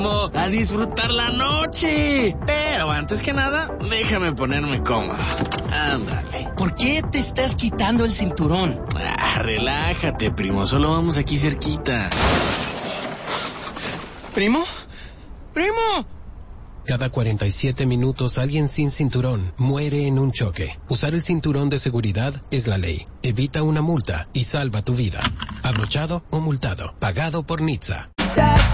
a disfrutar la noche. Pero antes que nada, déjame ponerme cómodo. Ándale. ¿Por qué te estás quitando el cinturón? Relájate, primo. Solo vamos aquí cerquita. ¿Primo? ¡Primo! Cada 47 minutos alguien sin cinturón muere en un choque. Usar el cinturón de seguridad es la ley. Evita una multa y salva tu vida. Abrochado o multado. Pagado por NHTSA.